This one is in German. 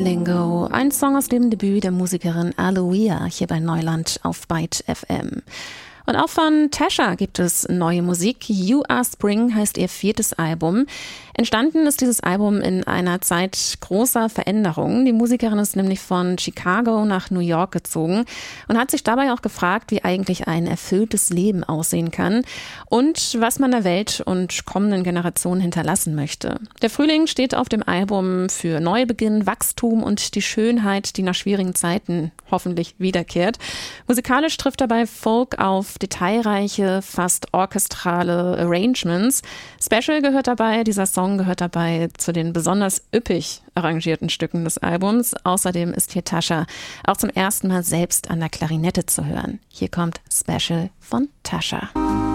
Lingo, ein Song aus dem Debüt der Musikerin Aloia hier bei Neuland auf Byte FM. Und auch von Tasha gibt es neue Musik. You Are Spring heißt ihr 4. Album. Entstanden ist dieses Album in einer Zeit großer Veränderungen. Die Musikerin ist nämlich von Chicago nach New York gezogen und hat sich dabei auch gefragt, wie eigentlich ein erfülltes Leben aussehen kann und was man der Welt und kommenden Generationen hinterlassen möchte. Der Frühling steht auf dem Album für Neubeginn, Wachstum und die Schönheit, die nach schwierigen Zeiten hoffentlich wiederkehrt. Musikalisch trifft dabei Folk auf detailreiche, fast orchestrale Arrangements. Special gehört dabei, dieser Song gehört dabei zu den besonders üppig arrangierten Stücken des Albums. Außerdem ist hier Tasha auch zum ersten Mal selbst an der Klarinette zu hören. Hier kommt Special von Tasha.